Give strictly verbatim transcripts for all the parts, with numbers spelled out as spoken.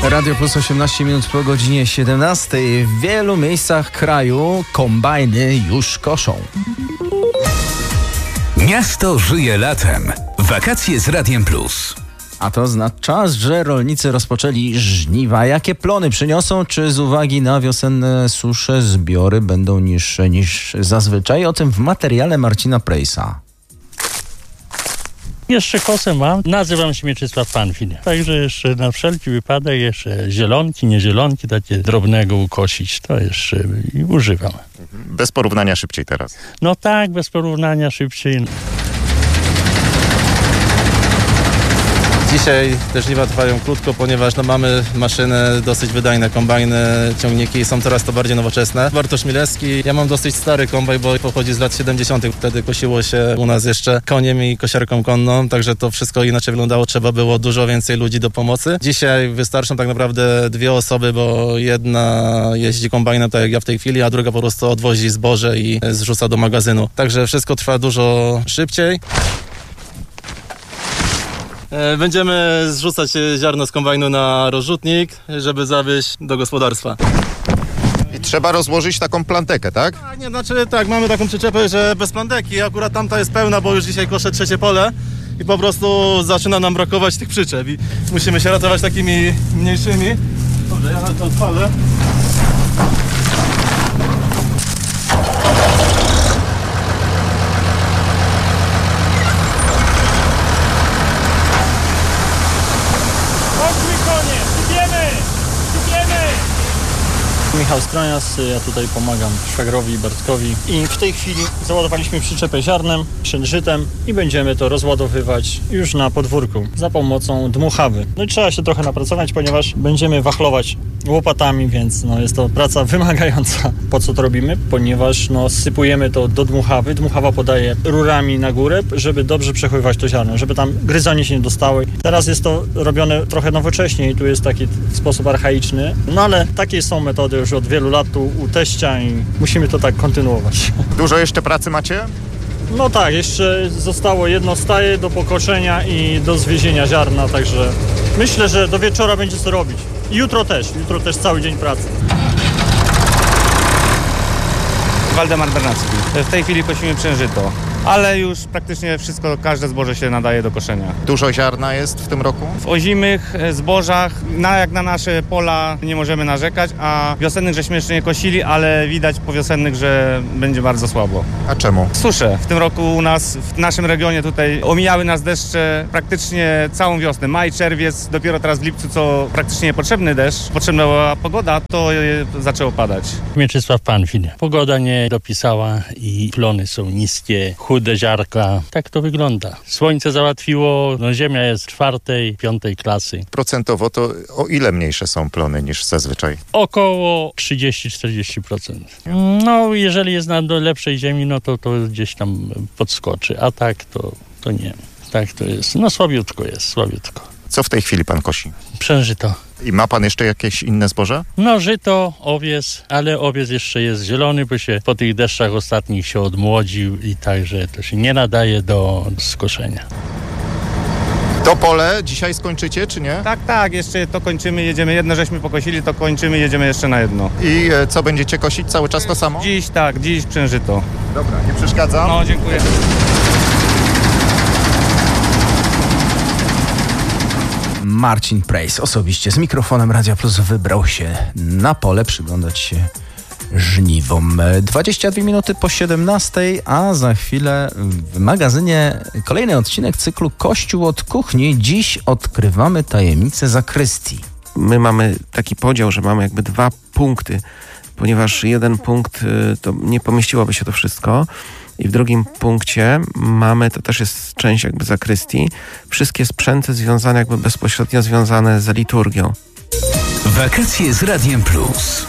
Radio Plus osiemnaście minut po godzinie siedemnastej. W wielu miejscach kraju kombajny już koszą. Miasto żyje latem. Wakacje z Radiem Plus. A to znaczy czas, że rolnicy rozpoczęli żniwa. Jakie plony przyniosą? Czy z uwagi na wiosenne susze zbiory będą niższe niż zazwyczaj? O tym w materiale Marcina Prejsa. Jeszcze kosę mam, nazywam się Mieczysław Panfin. Także jeszcze na wszelki wypadek jeszcze zielonki, nie zielonki, takie drobnego ukosić, to jeszcze i używam. Bez porównania szybciej teraz. No tak, bez porównania szybciej. Dzisiaj te żniwa trwają krótko, ponieważ no, mamy maszyny dosyć wydajne, kombajny, ciągniki są coraz to bardziej nowoczesne. Bartosz Milewski, ja mam dosyć stary kombaj, bo pochodzi z lat siedemdziesiątych. Wtedy kosiło się u nas jeszcze koniem i kosiarką konną, także to wszystko inaczej wyglądało, trzeba było dużo więcej ludzi do pomocy. Dzisiaj wystarczą tak naprawdę dwie osoby, bo jedna jeździ kombajnem, tak jak ja w tej chwili, a druga po prostu odwozi zboże i zrzuca do magazynu. Także wszystko trwa dużo szybciej. Będziemy zrzucać ziarno z kombajnu na rozrzutnik, żeby zawieźć do gospodarstwa. I trzeba rozłożyć taką plantekę, tak? A nie, znaczy tak, mamy taką przyczepę, że bez planteki. Akurat tamta jest pełna, bo już dzisiaj koszę trzecie pole i po prostu zaczyna nam brakować tych przyczep i musimy się ratować takimi mniejszymi. Dobrze, ja na to odpalę. Michał Skronias, ja tutaj pomagam szwagrowi i Bartkowi i w tej chwili załadowaliśmy przyczepę ziarnem, szynżytem i będziemy to rozładowywać już na podwórku za pomocą dmuchawy. No i trzeba się trochę napracować, ponieważ będziemy wachlować łopatami, więc no, jest to praca wymagająca. Po co to robimy? Ponieważ no, sypujemy to do dmuchawy, dmuchawa podaje rurami na górę, żeby dobrze przechwywać to ziarno, żeby tam gryzonie się nie dostały. Teraz jest to robione trochę nowocześnie i tu jest taki sposób archaiczny, no ale takie są metody już od wielu lat tu u teścia i musimy to tak kontynuować. Dużo jeszcze pracy macie? No tak, jeszcze zostało jedno staje do pokoszenia i do zwiezienia ziarna, także myślę, że do wieczora będzie co robić. I jutro też, jutro też cały dzień pracy. Waldemar Bernacki. W tej chwili kosimy przężyto, ale już praktycznie wszystko, każde zboże się nadaje do koszenia. Dużo ziarna jest w tym roku? W ozimych zbożach, na, jak na nasze pola, nie możemy narzekać, a wiosennych żeśmy jeszcze nie kosili, ale widać po wiosennych, że będzie bardzo słabo. A czemu? Susze. W tym roku u nas, w naszym regionie tutaj omijały nas deszcze praktycznie całą wiosnę. Maj, czerwiec, dopiero teraz w lipcu, co praktycznie niepotrzebny deszcz, potrzebna była pogoda, to zaczęło padać. Mieczysław Panfin. Pogoda nie dopisała i plony są niskie, chude ziarka. Tak to wygląda. Słońce załatwiło, no ziemia jest czwartej, piątej klasy. Procentowo to o ile mniejsze są plony niż zazwyczaj? Około trzydzieści do czterdziestu procent. No jeżeli jest na lepszej ziemi, no to to gdzieś tam podskoczy, a tak to, to nie. Tak to jest. No słabiutko jest, słabiutko. Co w tej chwili pan kosi? Przężyto. I ma pan jeszcze jakieś inne zboże? No żyto, owiec, ale owiec jeszcze jest zielony, bo się po tych deszczach ostatnich się odmłodził i także to się nie nadaje do skoszenia. To pole dzisiaj skończycie, czy nie? Tak, tak, jeszcze to kończymy, jedziemy. Jedno żeśmy pokosili, to kończymy, jedziemy jeszcze na jedno. I e, co będziecie kosić? Cały czas to samo? Dziś tak, dziś przężyto. Dobra, nie przeszkadzam. No, dziękuję. Marcin Prejs osobiście z mikrofonem Radia Plus wybrał się na pole przyglądać się żniwom. dwadzieścia dwie minuty po siedemnastej, a za chwilę w magazynie kolejny odcinek cyklu Kościół od kuchni. Dziś odkrywamy tajemnicę zakrystii. My mamy taki podział, że mamy jakby dwa punkty, ponieważ jeden punkt to nie pomieściłoby się to wszystko. I w drugim punkcie mamy, to też jest część jakby zakrystii, wszystkie sprzęty związane jakby bezpośrednio związane z liturgią. Wakacje z Radiem Plus.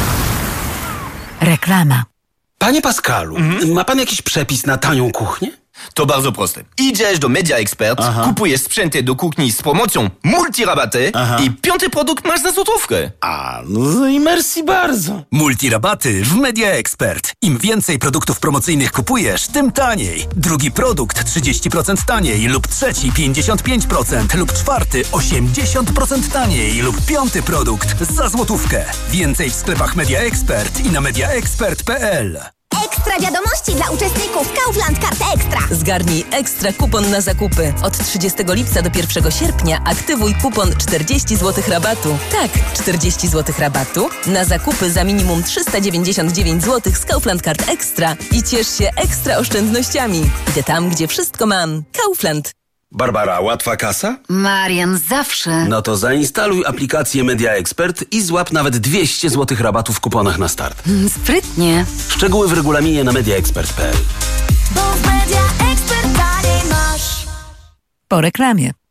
Reklama. Panie Pascalu, mhm. ma pan jakiś przepis na tanią kuchnię? To bardzo proste. Idziesz do Media Expert, Aha. kupujesz sprzęty do kuchni z promocją multirabaty Aha. i piąty produkt masz za złotówkę. A, no i merci bardzo. Multirabaty w Media Expert. Im więcej produktów promocyjnych kupujesz, tym taniej. Drugi produkt trzydzieści procent taniej lub trzeci pięćdziesiąt pięć procent lub czwarty osiemdziesiąt procent taniej lub piąty produkt za złotówkę. Więcej w sklepach Media Expert i na media expert kropka p l. Ekstra wiadomości dla uczestników Kaufland Kart Ekstra. Zgarnij ekstra kupon na zakupy. Od trzydziestego lipca do pierwszego sierpnia aktywuj kupon czterdzieści złotych rabatu. Tak, czterdzieści złotych rabatu na zakupy za minimum trzysta dziewięćdziesiąt dziewięć złotych z Kaufland Kart Ekstra i ciesz się ekstra oszczędnościami. Idę tam, gdzie wszystko mam. Kaufland. Barbara, łatwa kasa? Marian, zawsze. No to zainstaluj aplikację Media Expert i złap nawet dwieście złotych rabatu w kuponach na start. Sprytnie. Szczegóły w regulaminie na media expert kropka p l. Bo w Media Expert taniej masz. Po reklamie.